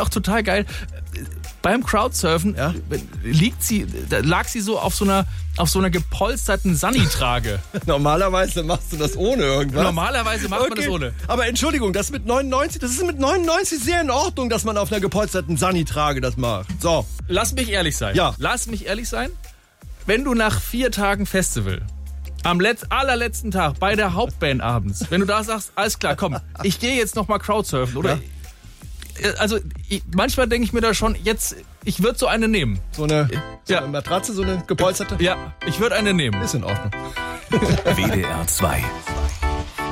auch total geil. Beim Crowdsurfen lag sie so auf so einer gepolsterten Sani-Trage. Normalerweise machst du das ohne irgendwas. Normalerweise macht man das ohne. Aber Entschuldigung, das ist mit 99 sehr in Ordnung, dass man auf einer gepolsterten Sani-Trage das macht. So. Lass mich ehrlich sein. Ja. Lass mich ehrlich sein. Wenn du nach 4 Tagen Festival, am allerletzten Tag, bei der Hauptband abends, wenn du da sagst, alles klar, komm, ich gehe jetzt nochmal Crowdsurfen, oder? Ja. Also, manchmal denke ich mir da schon, jetzt, ich würde so eine nehmen. So eine Matratze, so eine gepolsterte? Ja, ich würde eine nehmen. Ist in Ordnung. WDR 2